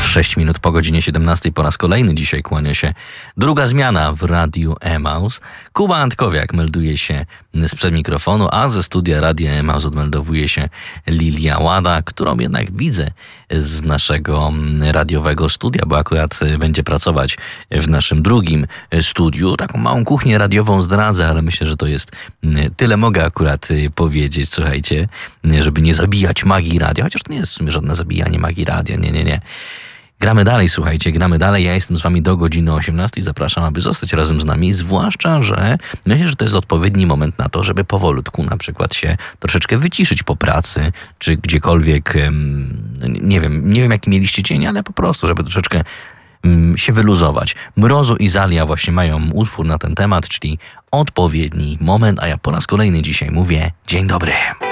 6 minut po godzinie 17 po raz kolejny dzisiaj kłania się druga zmiana w Radiu Emaus. Kuba Antkowiak melduje się sprzed mikrofonu, a ze studia Radia Emaus odmeldowuje się Lilia Łada, którą jednak widzę z naszego radiowego studia, bo akurat będzie pracować w naszym drugim studiu. Taką małą kuchnię radiową zdradzę, ale myślę, że to jest tyle mogę akurat powiedzieć, słuchajcie, żeby nie zabijać magii radia, chociaż to nie jest w sumie żadne zabijanie magii radia, nie. Gramy dalej, słuchajcie, gramy dalej. Ja jestem z wami do godziny 18. Zapraszam, aby zostać razem z nami, zwłaszcza, że myślę, że to jest odpowiedni moment na to, żeby powolutku na przykład się troszeczkę wyciszyć po pracy, czy gdziekolwiek, nie wiem jaki mieliście dzień, ale po prostu, żeby troszeczkę się wyluzować. Mrozu i Zalia właśnie mają utwór na ten temat, czyli odpowiedni moment, a ja po raz kolejny dzisiaj mówię dzień dobry.